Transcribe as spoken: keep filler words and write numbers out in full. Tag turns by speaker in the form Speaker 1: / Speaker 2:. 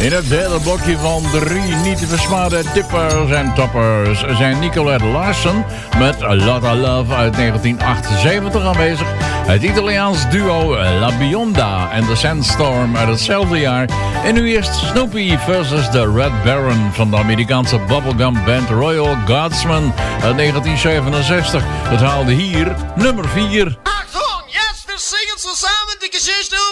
Speaker 1: In het derde blokje van drie niet te versmaden tippers en toppers zijn Nicolette Larson met A Lot of Love uit negentien achtenzeventig aanwezig. Het Italiaans duo La Bionda en The Sandstorm uit hetzelfde jaar. En nu eerst Snoopy versus The Red Baron van de Amerikaanse bubblegum band Royal Guardsmen uit negentien zevenenzestig. Dat haalde hier nummer vier.